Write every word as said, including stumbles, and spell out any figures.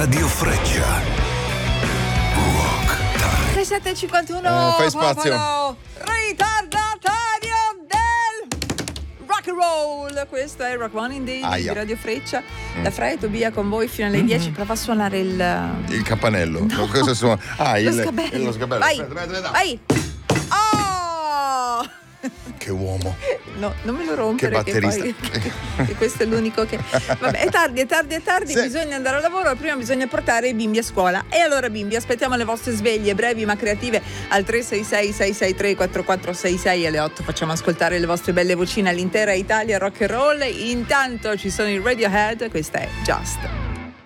Radio Freccia. Rock Time. sei sette e cinquantuno. Eh, fai spazio. Ritardatario del rock and roll. Questo è Rock One in Day di Radio Freccia. Mm. Da Fra e Tobia con voi fino alle dieci. Prova a suonare il Il campanello. No. Cosa suona? Ah, lo il, scabello. lo scabello. Vai, Aspetta, aspetta, aspetta. vai. Oh! Che uomo. No, non me lo rompere. Che batterista. Che, poi, che, che questo è l'unico che. Vabbè, è tardi, è tardi, è tardi. Sì. Bisogna andare al lavoro. Prima bisogna portare i bimbi a scuola. E allora, bimbi, aspettiamo le vostre sveglie brevi ma creative al tre sei sei sei sei tre quattro quattro sei sei. Alle otto facciamo ascoltare le vostre belle vocine all'intera Italia rock and roll. Intanto ci sono i Radiohead. Questa è Just.